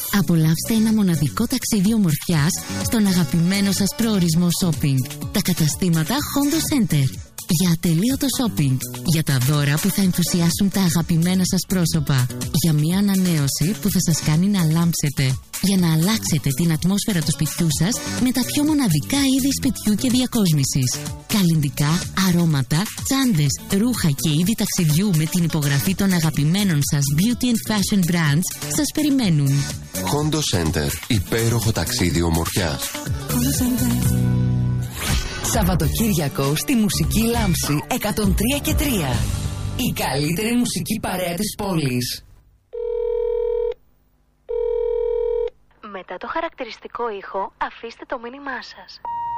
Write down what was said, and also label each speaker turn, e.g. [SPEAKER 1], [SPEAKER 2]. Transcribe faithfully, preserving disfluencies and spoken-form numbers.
[SPEAKER 1] Απολαύστε ένα μοναδικό ταξίδι ομορφιάς στον αγαπημένο σας προορισμό shopping. Τα καταστήματα Hondo Center. Για ατελείωτο shopping. Για τα δώρα που θα ενθουσιάσουν τα αγαπημένα σας πρόσωπα. Για μια ανανέωση που θα σας κάνει να λάμψετε. Για να αλλάξετε την ατμόσφαιρα του σπιτιού σας με τα πιο μοναδικά είδη σπιτιού και διακόσμησης. Καλλυντικά, αρώματα, τσάντες, ρούχα και είδη ταξιδιού με την υπογραφή των αγαπημένων σας beauty and fashion brands σας περιμένουν.
[SPEAKER 2] Hondo Center. Υπέροχο ταξίδι ομορφιάς.
[SPEAKER 3] Σαββατοκύριακο στη Μουσική Λάμψη εκατόν τρία και τρία. Η καλύτερη μουσική παρέα της πόλης.
[SPEAKER 4] Μετά το χαρακτηριστικό ήχο, αφήστε το μήνυμά σας.